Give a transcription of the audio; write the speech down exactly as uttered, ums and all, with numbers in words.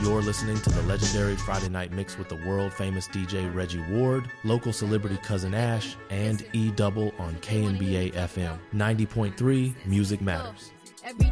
You're listening to the legendary Friday Night Mix with the world-famous D J Reggie Ward, local celebrity Cousin Ash, and E-Double on K N B A F M. ninety point three, Music Matters. Every